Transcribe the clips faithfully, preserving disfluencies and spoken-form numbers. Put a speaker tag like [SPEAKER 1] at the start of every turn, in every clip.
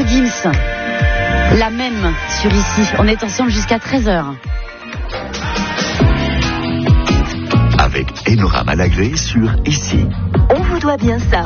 [SPEAKER 1] Gims. La même sur Ici. On est ensemble jusqu'à treize heures.
[SPEAKER 2] Avec Enora Malagré sur Ici.
[SPEAKER 1] On vous doit bien ça.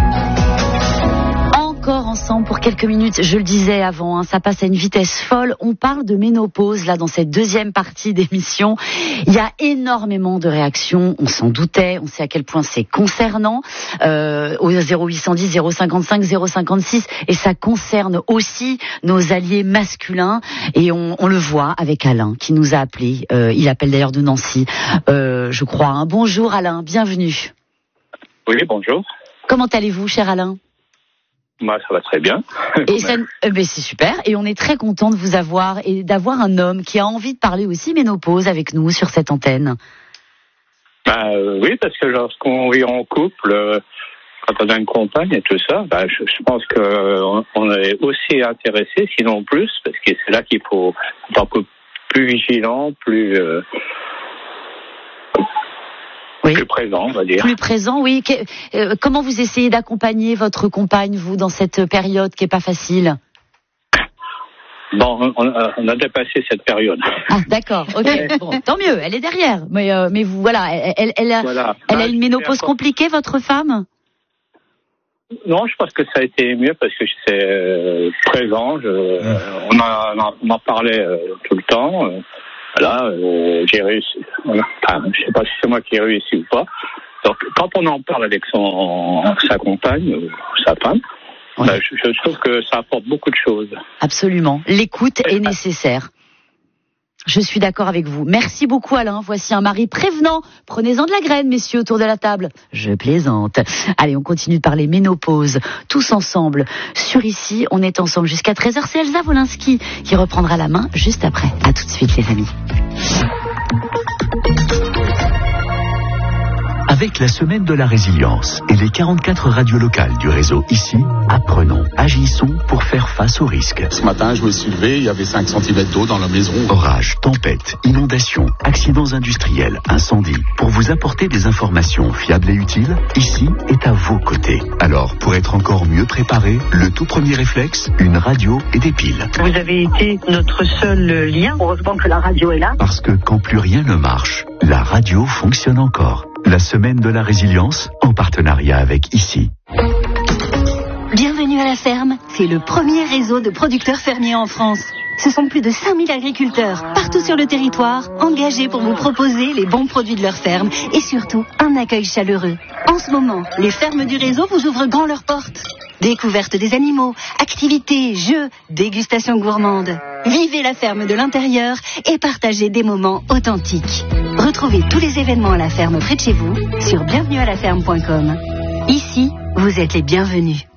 [SPEAKER 1] Encore ensemble pour quelques minutes, je le disais avant, hein, ça passe à une vitesse folle. On parle de ménopause là dans cette deuxième partie d'émission. Il y a énormément de réactions, on s'en doutait, on sait à quel point c'est concernant euh, au zéro huit cent dix, zéro cinquante-cinq, zéro cinquante-six, et ça concerne aussi nos alliés masculins, et on, on le voit avec Alain qui nous a appelé. Euh, il appelle d'ailleurs de Nancy, euh, je crois. Hein. Bonjour Alain, bienvenue.
[SPEAKER 3] Oui, bonjour.
[SPEAKER 1] Comment allez-vous, cher Alain ?
[SPEAKER 3] Moi, ça va très bien.
[SPEAKER 1] Et ça, euh, ben c'est super. Et on est très content de vous avoir et d'avoir un homme qui a envie de parler aussi ménopause avec nous sur cette antenne.
[SPEAKER 3] Bah, euh, oui, parce que lorsqu'on vit en couple, euh, quand on a une compagne et tout ça, bah, je, je pense qu'on euh, on est aussi intéressé, sinon plus, parce que c'est là qu'il faut être un peu plus vigilant, plus... Euh,
[SPEAKER 1] Oui.
[SPEAKER 3] Plus présent, on va dire.
[SPEAKER 1] Plus présent, oui. Que, euh, comment vous essayez d'accompagner votre compagne, vous, dans cette période qui est pas facile ?
[SPEAKER 3] Bon, on a, on a dépassé cette période.
[SPEAKER 1] Ah, d'accord, ok. Bon, tant mieux, elle est derrière. Mais, euh, mais vous, voilà, elle, elle, elle a,
[SPEAKER 3] voilà.
[SPEAKER 1] elle
[SPEAKER 3] bah,
[SPEAKER 1] a une ménopause compliquée, votre femme ?
[SPEAKER 3] Non, je pense que ça a été mieux parce que c'est euh, présent. Je, euh, on, a, on, a, on en parlait euh, tout le temps. Euh, Voilà, euh, j'ai réussi. Voilà. Enfin, je ne sais pas si c'est moi qui ai réussi ou pas. Donc, quand on en parle avec son, sa compagne ou sa femme, oui. ben, je, je trouve que ça apporte beaucoup de choses.
[SPEAKER 1] Absolument. L'écoute est nécessaire. Je suis d'accord avec vous. Merci beaucoup Alain. Voici un mari prévenant. Prenez-en de la graine, messieurs, autour de la table. Je plaisante. Allez, on continue de parler ménopause. Tous ensemble. Sur Ici, on est ensemble jusqu'à treize heures. C'est Elsa Wolinski qui reprendra la main juste après. À tout de suite, les amis.
[SPEAKER 2] Avec la semaine de la résilience et les quarante-quatre radios locales du réseau Ici, apprenons, agissons pour faire face aux risques.
[SPEAKER 4] Ce matin, je me suis levé, il y avait cinq centimètres d'eau dans la maison.
[SPEAKER 2] Orages, tempêtes, inondations, accidents industriels, incendies. Pour vous apporter des informations fiables et utiles, Ici est à vos côtés. Alors, pour être encore mieux préparé, le tout premier réflexe, une radio et des piles.
[SPEAKER 5] Vous avez été notre seul lien. Heureusement que la radio est là.
[SPEAKER 2] Parce que quand plus rien ne marche, la radio fonctionne encore. La semaine de la résilience, en partenariat avec Ici.
[SPEAKER 6] Bienvenue à la ferme, c'est le premier réseau de producteurs fermiers en France. Ce sont plus de cinq mille agriculteurs, partout sur le territoire, engagés pour vous proposer les bons produits de leur ferme et surtout un accueil chaleureux. En ce moment, les fermes du réseau vous ouvrent grand leurs portes. Découverte des animaux, activités, jeux, dégustations gourmandes. Vivez la ferme de l'intérieur et partagez des moments authentiques. Retrouvez tous les événements à la ferme près de chez vous sur bienvenue à la ferme point com. Ici, vous êtes les bienvenus.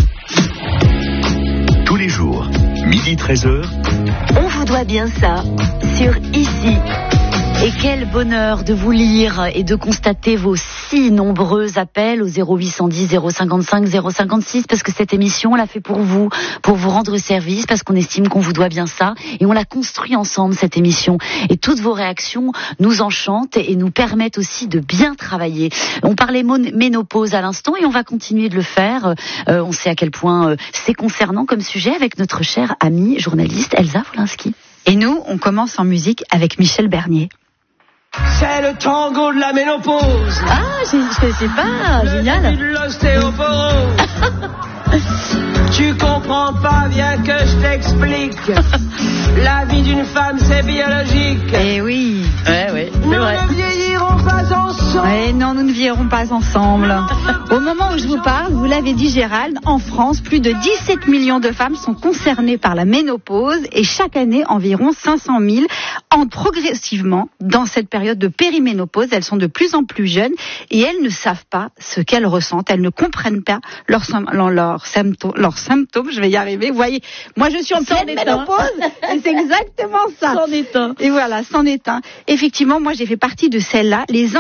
[SPEAKER 2] Tous les jours, midi treize heures.
[SPEAKER 1] On vous doit bien ça sur Ici. Et quel bonheur de vous lire et de constater vos si nombreux appels au zéro huit cent dix, zéro cinquante-cinq, zéro cinquante-six, parce que cette émission, on l'a fait pour vous, pour vous rendre service, parce qu'on estime qu'on vous doit bien ça, et on l'a construit ensemble, cette émission. Et toutes vos réactions nous enchantent et nous permettent aussi de bien travailler. On parlait ménopause à l'instant et on va continuer de le faire. Euh, on sait à quel point euh, c'est concernant comme sujet avec notre chère amie journaliste Elsa Wolinski.
[SPEAKER 7] Et nous, on commence en musique avec Michel Bernier.
[SPEAKER 8] C'est le tango de la ménopause.
[SPEAKER 1] Ah, je ne sais pas, génial.
[SPEAKER 8] De l'ostéoporose. Tu comprends pas, bien que je t'explique. La vie d'une femme, c'est biologique.
[SPEAKER 7] Eh oui, ouais, ouais, c'est
[SPEAKER 8] nous
[SPEAKER 7] vrai.
[SPEAKER 8] ne vieillirons pas ensemble.
[SPEAKER 7] Ouais, non, nous ne vieillirons pas ensemble. Au moment où je vous parle, vous l'avez dit Gérald, en France, plus de dix-sept millions de femmes sont concernées par la ménopause et chaque année, environ cinq cent mille entrent progressivement dans cette période de périménopause. Elles sont de plus en plus jeunes et elles ne savent pas ce qu'elles ressentent. Elles ne comprennent pas leurs, leurs, symptômes, leurs symptômes. Je vais y arriver. Vous voyez, moi je suis en pleine ménopause et c'est exactement ça.
[SPEAKER 1] C'en est un.
[SPEAKER 7] Et voilà, c'en est un. Effectivement, moi j'ai fait partie de celles-là, les insomniés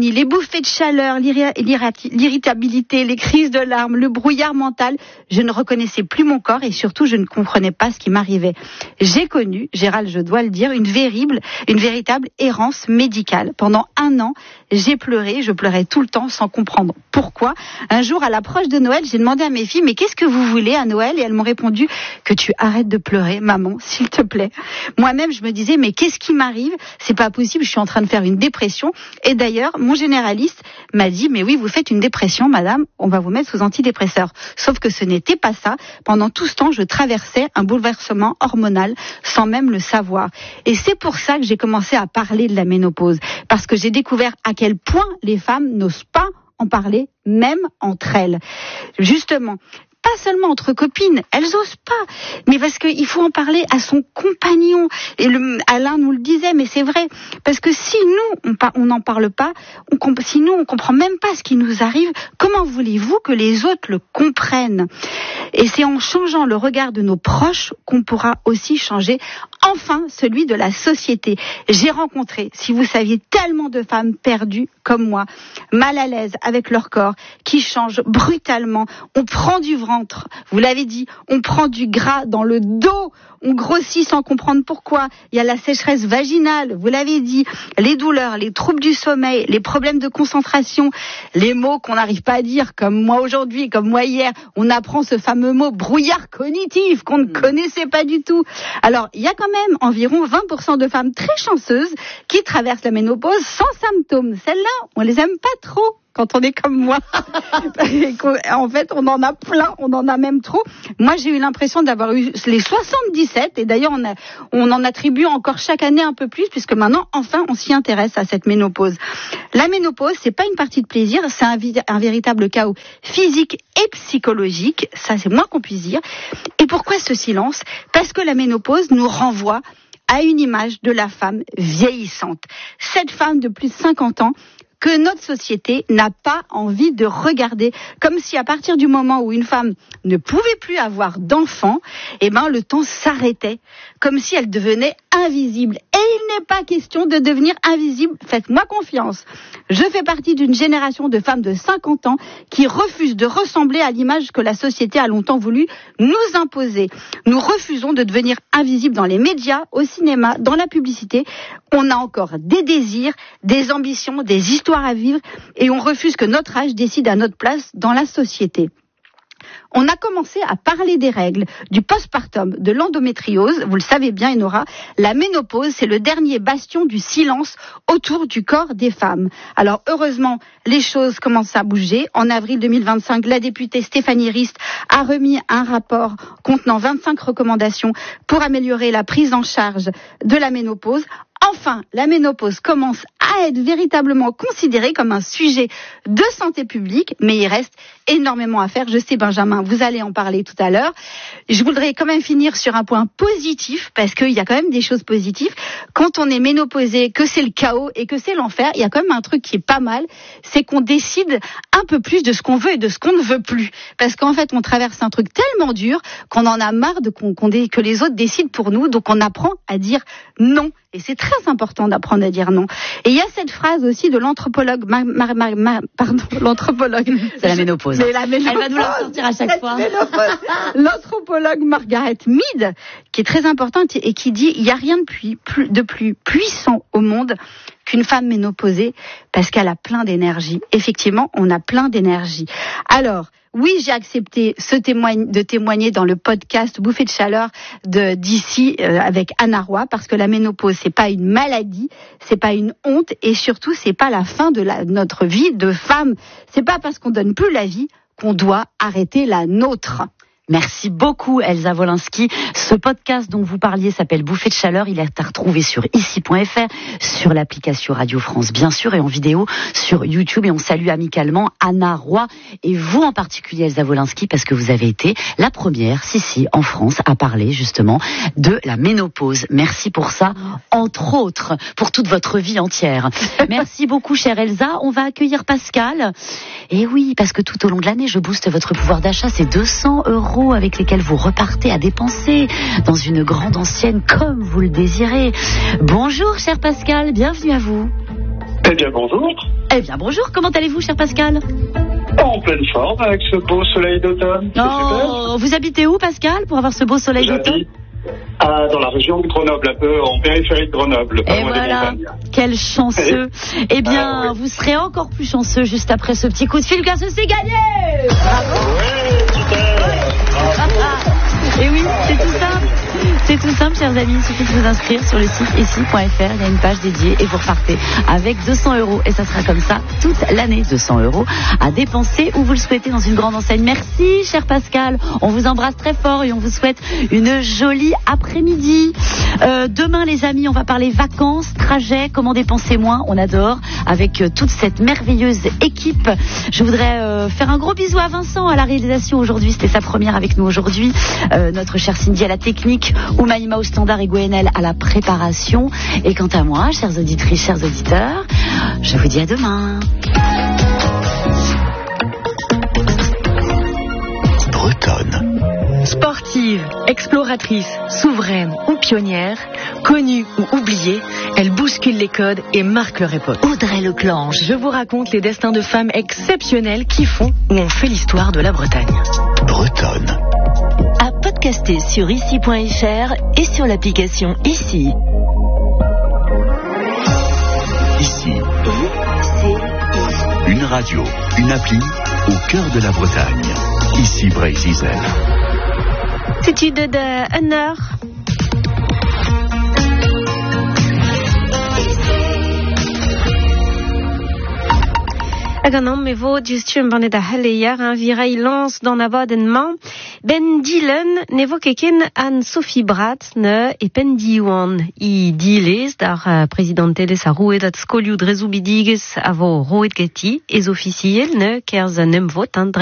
[SPEAKER 7] l'insomnie, les bouffées de chaleur, l'irritabilité, les crises de larmes, le brouillard mental. Je ne reconnaissais plus mon corps et surtout je ne comprenais pas ce qui m'arrivait. J'ai connu, Gérald, je dois le dire, une véritable, une véritable errance médicale. Pendant un an, j'ai pleuré, je pleurais tout le temps sans comprendre pourquoi. Un jour, à l'approche de Noël, j'ai demandé à mes filles, mais qu'est-ce que vous voulez à Noël? Et elles m'ont répondu que tu arrêtes de pleurer, maman, s'il te plaît. Moi-même, je me disais, mais qu'est-ce qui m'arrive? C'est pas possible, je suis en train de faire une dépression. Et d'ailleurs, mon généraliste m'a dit, mais oui, vous faites une dépression, madame, on va vous mettre sous antidépresseur. Sauf que ce n'était pas ça. Pendant tout ce temps, je traversais un bouleversement hormonal sans même le savoir. Et c'est pour ça que j'ai commencé à parler de la ménopause. Parce que j'ai découvert à quel point les femmes n'osent pas en parler, même entre elles. Justement, pas seulement entre copines, elles osent pas, mais parce qu'il faut en parler à son compagnon. Et le, Alain nous le disait, mais c'est vrai, parce que si nous, on n'en parle pas, on, si nous, on comprend même pas ce qui nous arrive, comment voulez-vous que les autres le comprennent? Et c'est en changeant le regard de nos proches qu'on pourra aussi changer, enfin, celui de la société. J'ai rencontré, si vous saviez, tellement de femmes perdues comme moi, mal à l'aise avec leur corps, qui changent brutalement. On prend du ventre, vous l'avez dit, on prend du gras dans le dos, on grossit sans comprendre pourquoi. Il y a la sécheresse vaginale, vous l'avez dit, les douleurs, les troubles du sommeil, les problèmes de concentration, les mots qu'on n'arrive pas à dire, comme moi aujourd'hui, comme moi hier. On apprend ce fameux mot brouillard cognitif qu'on ne connaissait pas du tout. Alors, il y a quand même environ vingt pour cent de femmes très chanceuses qui traversent la ménopause sans symptômes. Celles-là, on les aime pas trop quand on est comme moi. En fait, on en a plein, on en a même trop. Moi, j'ai eu l'impression d'avoir eu les soixante-dix-sept, et d'ailleurs, on, a, on en attribue encore chaque année un peu plus, puisque maintenant, enfin, on s'y intéresse à cette ménopause. La ménopause, c'est pas une partie de plaisir, c'est un, un véritable chaos physique et psychologique, ça c'est moins qu'on puisse dire. Et pourquoi ce silence? Parce que la ménopause nous renvoie à une image de la femme vieillissante. Cette femme de plus de cinquante ans que notre société n'a pas envie de regarder, comme si à partir du moment où une femme ne pouvait plus avoir d'enfants, eh ben le temps s'arrêtait, comme si elle devenait invisible. Et il n'est pas question de devenir invisible, faites-moi confiance. Je fais partie d'une génération de femmes de cinquante ans qui refusent de ressembler à l'image que la société a longtemps voulu nous imposer. Nous refusons de devenir invisibles dans les médias, au cinéma, dans la publicité. On a encore des désirs, des ambitions, des histoires à vivre, et on refuse que notre âge décide à notre place dans la société. On a commencé à parler des règles, du postpartum, de l'endométriose. Vous le savez bien, Enora, la ménopause, c'est le dernier bastion du silence autour du corps des femmes. Alors, heureusement, les choses commencent à bouger. En avril deux mille vingt-cinq, la députée Stéphanie Rist a remis un rapport contenant vingt-cinq recommandations pour améliorer la prise en charge de la ménopause. Enfin, la ménopause commence à être véritablement considérée comme un sujet de santé publique, mais il reste énormément à faire. Je sais, Benjamin, vous allez en parler tout à l'heure. Je voudrais quand même finir sur un point positif, parce qu'il y a quand même des choses positives. Quand on est ménopausé, que c'est le chaos et que c'est l'enfer, il y a quand même un truc qui est pas mal, c'est qu'on décide un peu plus de ce qu'on veut et de ce qu'on ne veut plus. Parce qu'en fait, on traverse un truc tellement dur qu'on en a marre de qu'on, qu'on, que les autres décident pour nous, donc on apprend à dire non. Et c'est très important d'apprendre à dire non. Et il y a cette phrase aussi de l'anthropologue, Mar- Mar- Mar- Mar- pardon, l'anthropologue.
[SPEAKER 1] C'est la ménopause.
[SPEAKER 7] C'est la ménopause.
[SPEAKER 1] Elle va nous la sortir à chaque fois.
[SPEAKER 7] L'anthropologue Margaret Mead, qui est très importante et qui dit il n'y a rien de plus, plus, de plus puissant au monde qu'une femme ménopausée, parce qu'elle a plein d'énergie. Effectivement, on a plein d'énergie. Alors, oui, j'ai accepté ce témoigne, de témoigner dans le podcast Bouffée de chaleur de d'ici euh, avec Anna Roy, parce que la ménopause, c'est pas une maladie, c'est pas une honte, et surtout, c'est pas la fin de la, notre vie de femme. C'est pas parce qu'on donne plus la vie qu'on doit arrêter la nôtre.
[SPEAKER 1] Merci beaucoup Elsa Wolinski. Ce podcast dont vous parliez s'appelle Bouffée de chaleur. Il est à retrouver sur ici point f r, sur l'application Radio France bien sûr, et en vidéo sur YouTube. Et on salue amicalement Anna Roy et vous en particulier Elsa Wolinski, parce que vous avez été la première, si si, en France à parler justement de la ménopause. Merci pour ça, entre autres, pour toute votre vie entière. Merci beaucoup chère Elsa. On va accueillir Pascal. Et oui, parce que tout au long de l'année, je booste votre pouvoir d'achat. C'est deux cents euros avec lesquels vous repartez à dépenser dans une grande ancienne comme vous le désirez. Bonjour cher Pascal, bienvenue à vous.
[SPEAKER 9] Eh bien, bonjour.
[SPEAKER 1] Eh bien, bonjour. Comment allez-vous, cher Pascal?
[SPEAKER 9] En pleine forme avec ce beau soleil d'automne. C'est
[SPEAKER 1] Oh,
[SPEAKER 9] super.
[SPEAKER 1] vous habitez où, Pascal, pour avoir ce beau soleil d'automne?
[SPEAKER 9] J'habite ah, dans la région de Grenoble, un peu en périphérie de Grenoble, pas
[SPEAKER 1] Et
[SPEAKER 9] loin
[SPEAKER 1] voilà,
[SPEAKER 9] des montagnes.
[SPEAKER 1] quel chanceux. Eh bien,
[SPEAKER 9] Ah, oui.
[SPEAKER 1] vous serez encore plus chanceux juste après ce petit coup de fil, car c'est gagné. Bravo.
[SPEAKER 9] Ouais, super.
[SPEAKER 1] Et oui, c'est tout simple. C'est tout simple, chers amis. Il suffit de vous inscrire sur le site ici point f r. Il y a une page dédiée et vous repartez avec deux cents euros. Et ça sera comme ça toute l'année. deux cents euros à dépenser où vous le souhaitez dans une grande enseigne. Merci, cher Pascal. On vous embrasse très fort et on vous souhaite une jolie après-midi. Euh, demain, les amis, on va parler vacances, trajets, comment dépenser moins. On adore avec euh, toute cette merveilleuse équipe. Je voudrais euh, faire un gros bisou à Vincent à la réalisation aujourd'hui. C'était sa première avec nous aujourd'hui. Euh, notre chère Cindy à la technique, Oumaïma au standard et Gwenel à la préparation. Et quant à moi, chères auditrices, chers auditeurs, je vous dis à demain.
[SPEAKER 2] Bretonne.
[SPEAKER 10] Sportive, exploratrice, souveraine ou pionnière, connue ou oubliée, elle bouscule les codes et marque leur époque.
[SPEAKER 1] Audrey Leclanche.
[SPEAKER 10] Je vous raconte les destins de femmes exceptionnelles qui font ou ont fait l'histoire de la Bretagne.
[SPEAKER 2] Bretonne.
[SPEAKER 11] À podcaster sur ici point f r et sur l'application Ici.
[SPEAKER 2] Ici. Une radio, une appli au cœur de la Bretagne. Ici Bray-Zizel.
[SPEAKER 7] C'est-tu de, de une heure? Aganom me vo justum banne da halleyer un virei lance dans abonnement. Ben Dylan ne vo keken an Sophie Brat ne e pen diwan I diles dar uh, presidente des a rouet dat skolioù drezoù bidiges a vo roet geti ez officiel ne kerz nem vot an